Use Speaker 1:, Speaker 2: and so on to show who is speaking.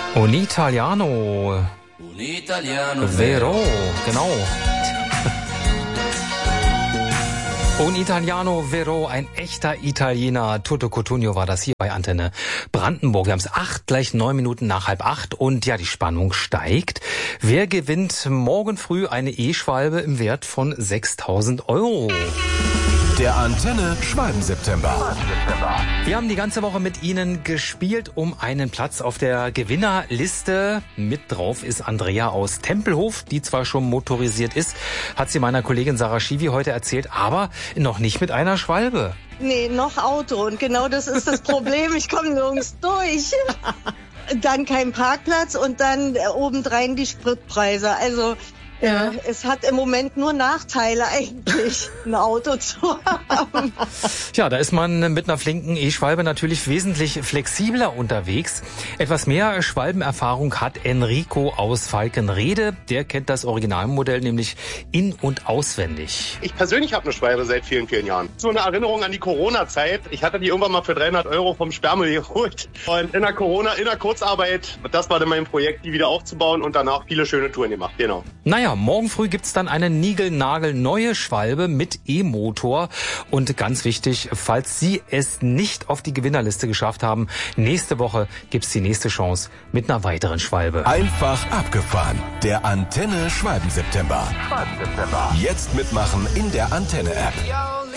Speaker 1: Un Italiano.
Speaker 2: Un Italiano
Speaker 1: Vero, genau. Un Italiano Vero, ein echter Italiener. Toto Cotugno war das hier bei Antenne Brandenburg. Wir haben es 9 Minuten nach 7:30 und ja, die Spannung steigt. Wer gewinnt morgen früh eine E-Schwalbe im Wert von 6.000 €?
Speaker 3: Der Antenne Schwalben-September.
Speaker 1: Wir haben die ganze Woche mit Ihnen gespielt um einen Platz auf der Gewinnerliste. Mit drauf ist Andrea aus Tempelhof, die zwar schon motorisiert ist, hat sie meiner Kollegin Sarah Schiwi heute erzählt, aber noch nicht mit einer Schwalbe.
Speaker 4: Nee, noch Auto und genau das ist das Problem. Ich komme nirgends durch. Dann kein Parkplatz und dann obendrein die Spritpreise. Also ja, es hat im Moment nur Nachteile eigentlich, ein Auto zu haben.
Speaker 1: Ja, da ist man mit einer flinken E-Schwalbe natürlich wesentlich flexibler unterwegs. Etwas mehr Schwalbenerfahrung hat Enrico aus Falkenrede. Der kennt das Originalmodell nämlich in- und auswendig.
Speaker 5: Ich persönlich habe eine Schwalbe seit vielen, vielen Jahren. So eine Erinnerung an die Corona-Zeit. Ich hatte die irgendwann mal für 300 € vom Sperrmüll geholt. Und in der Kurzarbeit, das war dann mein Projekt, die wieder aufzubauen und danach viele schöne Touren gemacht, genau.
Speaker 1: Naja, morgen früh gibt's dann eine niegelnagelneue Schwalbe mit E-Motor. Und ganz wichtig, falls Sie es nicht auf die Gewinnerliste geschafft haben, nächste Woche gibt's die nächste Chance mit einer weiteren Schwalbe.
Speaker 3: Einfach abgefahren. Der Antenne Schwalben-September. Jetzt mitmachen in der Antenne-App.